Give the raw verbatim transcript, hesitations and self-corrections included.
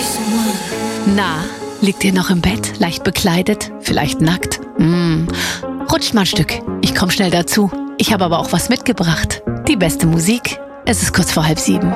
Na, liegt ihr noch im Bett, leicht bekleidet, vielleicht nackt? Mm. Rutscht mal ein Stück, ich komm schnell dazu. Ich habe aber auch was mitgebracht. Die beste Musik. Es ist kurz vor halb sieben.